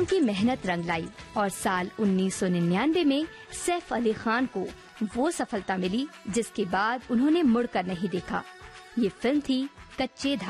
उनकी मेहनत रंग लाई और साल 1999 में सैफ अली खान को वो सफलता मिली जिसके बाद उन्होंने मुड़कर नहीं देखा। ये फिल्म थी कच्चे